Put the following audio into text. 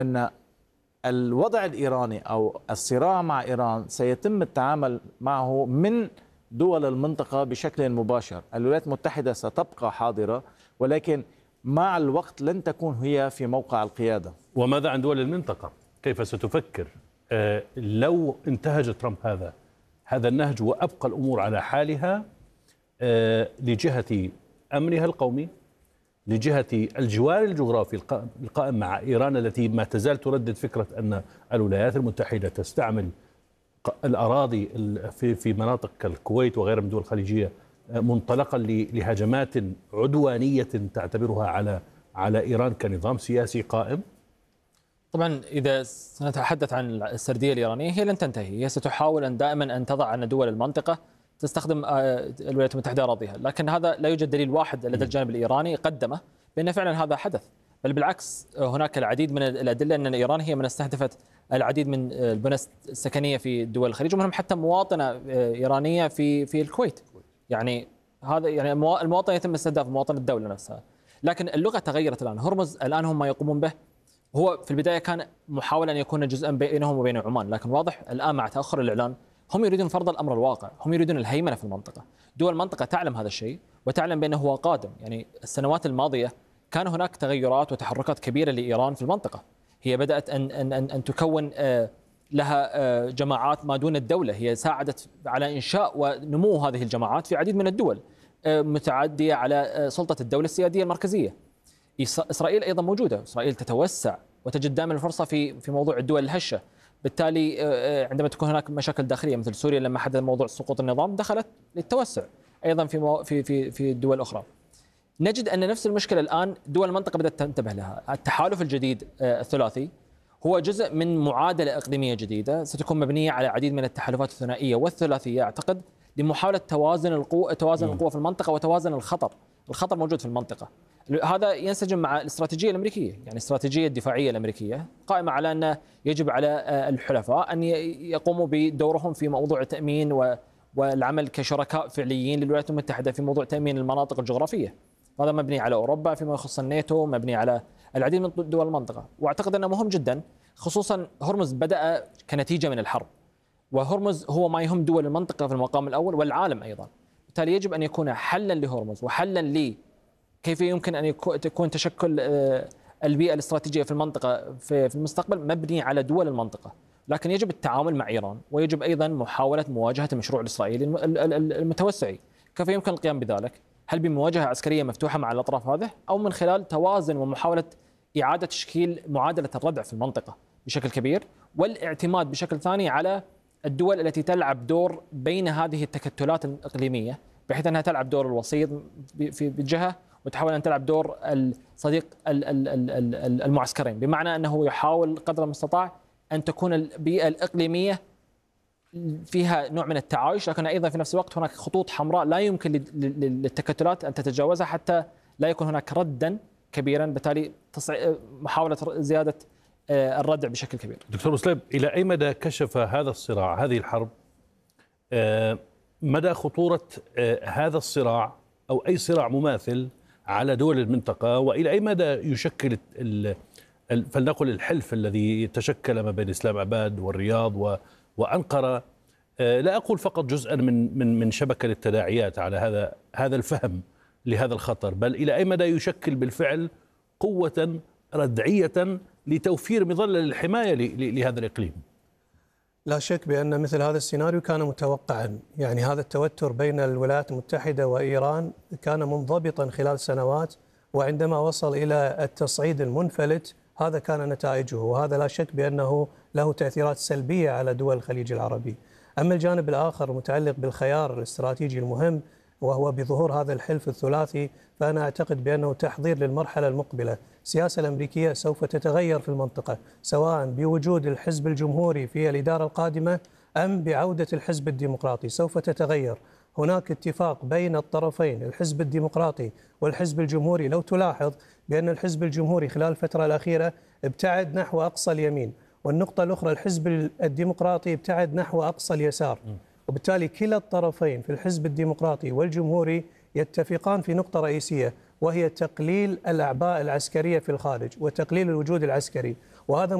أن الوضع الإيراني أو الصراع مع إيران سيتم التعامل معه من دول المنطقة بشكل مباشر. الولايات المتحدة ستبقى حاضرة، ولكن مع الوقت لن تكون هي في موقع القيادة. وماذا عن دول المنطقة؟ كيف ستفكر لو انتهج ترامب هذا النهج وأبقى الأمور على حالها لجهة أمنها القومي، لجهة الجوار الجغرافي القائم مع إيران التي ما تزال تردد فكرة أن الولايات المتحدة تستعمل الأراضي في مناطق الكويت وغيرها من الدول الخليجية منطلقا لهجمات عدوانية تعتبرها على إيران كنظام سياسي قائم؟ طبعا إذا سنتحدث عن السردية الإيرانية هي لن تنتهي، هي ستحاول أن دائما أن تضع أن دول المنطقة تستخدم الولايات المتحدة أراضيها، لكن هذا لا يوجد دليل واحد لدى الجانب الإيراني قدمه بأن فعلا هذا حدث، بل بالعكس هناك العديد من الأدلة أن إيران هي من استهدفت العديد من البنى السكنية في دول الخليج، ومنهم حتى مواطنة إيرانية في الكويت. يعني هذا يعني المواطن يتم استهداف مواطن الدولة نفسها. لكن اللغة تغيرت الآن. هرمز الآن هم ما يقومون به هو في البداية كان محاولة أن يكون جزءا بينهم وبين عمان، لكن واضح الآن مع تأخر الإعلان هم يريدون فرض الأمر الواقع، هم يريدون الهيمنة في المنطقة. دول المنطقة تعلم هذا الشيء وتعلم بأنه هو قادم. يعني السنوات الماضية كان هناك تغيرات وتحركات كبيرة لإيران في المنطقة. هي بدأت أن تكون لها جماعات ما دون الدولة، هي ساعدت على إنشاء ونمو هذه الجماعات في عديد من الدول متعدية على سلطة الدولة السيادية المركزية. إسرائيل أيضا موجودة، إسرائيل تتوسع وتجد دائما الفرصة في موضوع الدول الهشة. بالتالي عندما تكون هناك مشاكل داخلية مثل سوريا لما حدث موضوع سقوط النظام دخلت للتوسع أيضا في دول أخرى. نجد أن نفس المشكلة الآن دول المنطقة بدأت تنتبه لها. التحالف الجديد الثلاثي هو جزء من معادلة إقليمية جديدة ستكون مبنية على عديد من التحالفات الثنائية والثلاثية أعتقد لمحاولة توازن القوى في المنطقة وتوازن الخطر. الخطر موجود في المنطقة. هذا ينسجم مع الاستراتيجية الأمريكية، يعني الاستراتيجية الدفاعية الأمريكية قائمة على أن يجب على الحلفاء أن يقوموا بدورهم في موضوع التأمين والعمل كشركاء فعليين للولايات المتحدة في موضوع تأمين المناطق الجغرافية. هذا مبني على أوروبا فيما يخص الناتو، مبني على العديد من دول المنطقة. وأعتقد أنه مهم جدا، خصوصا هرمز بدأ كنتيجة من الحرب، وهرمز هو ما يهم دول المنطقة في المقام الأول والعالم أيضا. بالتالي يجب أن يكون حلا لهرمز وحلا كيف يمكن أن تكون تشكل البيئة الاستراتيجية في المنطقة في المستقبل مبني على دول المنطقة. لكن يجب التعامل مع إيران، ويجب أيضا محاولة مواجهة المشروع الإسرائيلي المتوسعي. كيف يمكن القيام بذلك؟ هل بمواجهة عسكرية مفتوحة مع الأطراف هذه، أو من خلال توازن ومحاولة إعادة تشكيل معادلة الردع في المنطقة بشكل كبير، والاعتماد بشكل ثاني على الدول التي تلعب دور بين هذه التكتلات الإقليمية، بحيث أنها تلعب دور الوسيط في جهة وتحاول أن تلعب دور الصديق المعسكرين، بمعنى أنه يحاول قدر المستطاع أن تكون البيئة الإقليمية فيها نوع من التعايش، لكن أيضا في نفس الوقت هناك خطوط حمراء لا يمكن للتكتلات أن تتجاوزها حتى لا يكون هناك ردا كبيرا، بالتالي محاولة زيادة الردع بشكل كبير. دكتور مسلم، إلى أي مدى كشف هذا الصراع، هذه الحرب، مدى خطورة هذا الصراع أو أي صراع مماثل على دول المنطقة، وإلى أي مدى يشكل فلنقل الحلف الذي تشكل ما بين إسلام آباد والرياض وأنقرة، لا أقول فقط جزءا من شبكة التداعيات على هذا الفهم لهذا الخطر، بل إلى أي مدى يشكل بالفعل قوة ردعية لتوفير مظلة للحماية لهذا الإقليم؟ لا شك بأن مثل هذا السيناريو كان متوقعا. يعني هذا التوتر بين الولايات المتحدة وإيران كان منضبطا خلال سنوات، وعندما وصل إلى التصعيد المنفلت هذا كان نتائجه، وهذا لا شك بأنه له تأثيرات سلبية على دول الخليج العربي. أما الجانب الآخر متعلق بالخيار الاستراتيجي المهم وهو بظهور هذا الحلف الثلاثي، فأنا أعتقد بأنه تحضير للمرحلة المقبلة. السياسة الأمريكية سوف تتغير في المنطقة، سواء بوجود الحزب الجمهوري في الإدارة القادمة أم بعودة الحزب الديمقراطي سوف تتغير. هناك اتفاق بين الطرفين، الحزب الديمقراطي والحزب الجمهوري. لو تلاحظ بأن الحزب الجمهوري خلال الفترة الأخيرة ابتعد نحو أقصى اليمين، والنقطة الأخرى الحزب الديمقراطي ابتعد نحو أقصى اليسار، وبالتالي كلا الطرفين في الحزب الديمقراطي والجمهوري يتفقان في نقطة رئيسية، وهي تقليل الأعباء العسكرية في الخارج وتقليل الوجود العسكري. وهذا